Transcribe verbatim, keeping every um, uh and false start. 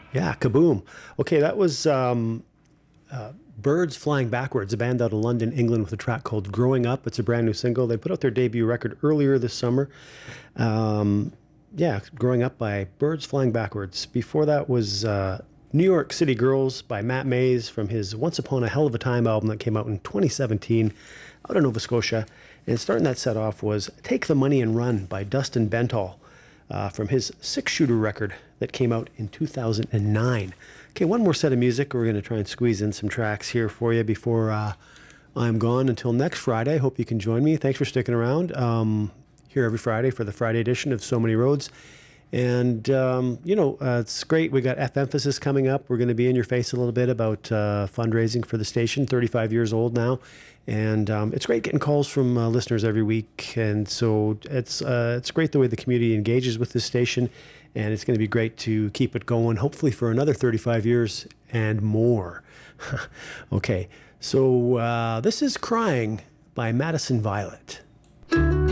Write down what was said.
Yeah, Kaboom. Okay, that was um, uh, Birds Flying Backwards, a band out of London, England, with a track called Growing Up. It's a brand new single. They put out their debut record earlier this summer. Um, yeah, Growing Up by Birds Flying Backwards. Before that was uh, New York City Girls by Matt Mays from his Once Upon a Hell of a Time album that came out in twenty seventeen out of Nova Scotia. And starting that set off was Take the Money and Run by Dustin Bentall uh, from his Six Shooter record that came out in two thousand nine. Okay, one more set of music. We're going to try and squeeze in some tracks here for you before uh, I'm gone until next Friday. I hope you can join me. Thanks for sticking around. Um, here every Friday for the Friday edition of So Many Roads. And, um, you know, uh, it's great. We got F Emphasis coming up. We're going to be in your face a little bit about uh, fundraising for the station, thirty-five years old now. And um, it's great getting calls from uh, listeners every week. And so it's uh, it's great the way the community engages with this station. And it's going to be great to keep it going, hopefully for another thirty-five years and more. Okay, so uh, this is Crying by Madison Violet.